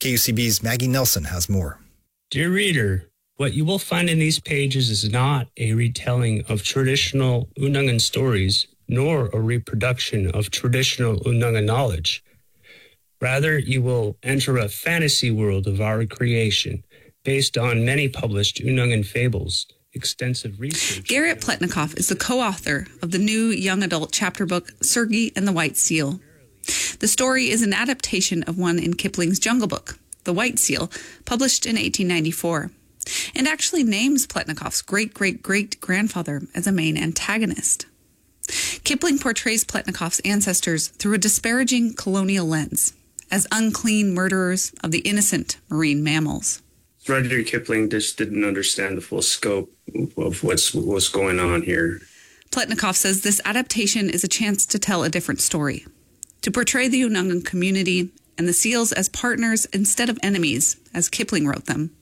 KUCB's Maggie Nelson has more. Dear reader, what you will find in these pages is not a retelling of traditional Unangan stories, nor a reproduction of traditional Unangan knowledge. Rather, you will enter a fantasy world of our creation, based on many published Unangan fables, extensive research. Garrett Pletnikoff is the co-author of the new young adult chapter book, Sergei and the White Seal. The story is an adaptation of one in Kipling's Jungle Book, The White Seal, published in 1894, and actually names Pletnikoff's great-great-great-grandfather as a main antagonist. Kipling portrays Pletnikoff's ancestors through a disparaging colonial lens, as unclean murderers of the innocent marine mammals. Rudyard Kipling just didn't understand the full scope of what's going on here. Pletnikoff says this adaptation is a chance to tell a different story, to portray the Unangan community and the seals as partners instead of enemies, as Kipling wrote them.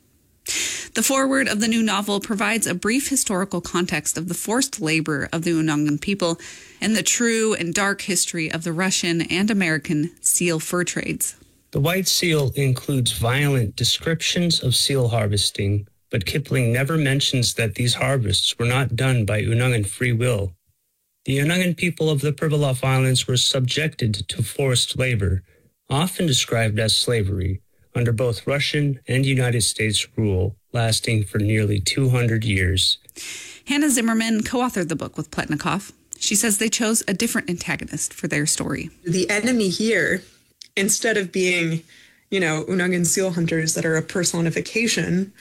The foreword of the new novel provides a brief historical context of the forced labor of the Unangan people and the true and dark history of the Russian and American seal fur trades. The White Seal includes violent descriptions of seal harvesting, but Kipling never mentions that these harvests were not done by Unangan free will. The Unangan people of the Pribilof Islands were subjected to forced labor, often described as slavery, under both Russian and United States rule, lasting for nearly 200 years. Hannah Zimmerman co-authored the book with Pletnikoff. She says they chose a different antagonist for their story. The enemy here, instead of being, Unangan seal hunters that are a personification,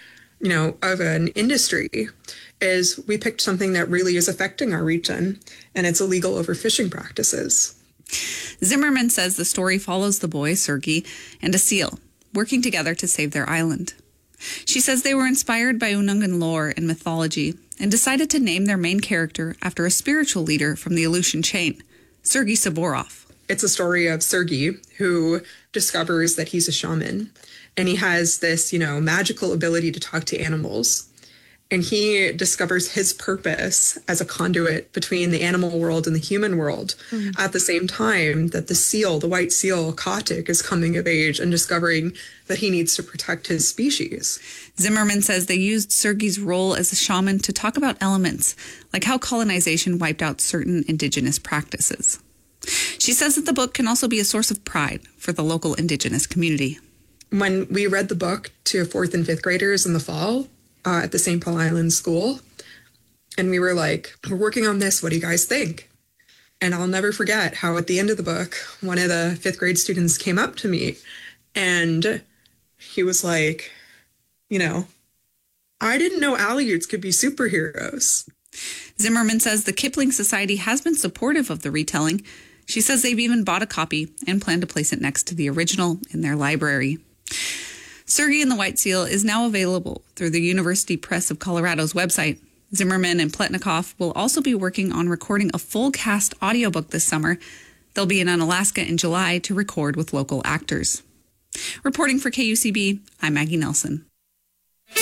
of an industry, is we picked something that really is affecting our region, and it's illegal overfishing practices. Zimmerman says the story follows the boy, Sergei, and a seal, working together to save their island. She says they were inspired by Unangan lore and mythology and decided to name their main character after a spiritual leader from the Aleutian chain, Sergei Saborov. It's a story of Sergei, who discovers that he's a shaman, and he has this, magical ability to talk to animals. And he discovers his purpose as a conduit between the animal world and the human world at the same time that the seal, the white seal, Katik, is coming of age and discovering that he needs to protect his species. Zimmerman says they used Sergei's role as a shaman to talk about elements, like how colonization wiped out certain indigenous practices. She says that the book can also be a source of pride for the local indigenous community. When we read the book to 4th and 5th graders in the fall, at the St. Paul Island School, and we were like, we're working on this, what do you guys think? And I'll never forget how at the end of the book, one of the 5th grade students came up to me and he was like, I didn't know Aleuts could be superheroes. Zimmerman says the Kipling Society has been supportive of the retelling. She says they've even bought a copy and plan to place it next to the original in their library. Sergei and the White Seal is now available through the University Press of Colorado's website. Zimmerman and Pletnikoff will also be working on recording a full cast audiobook this summer. They'll be in Unalaska in July to record with local actors. Reporting for KUCB, I'm Maggie Nelson.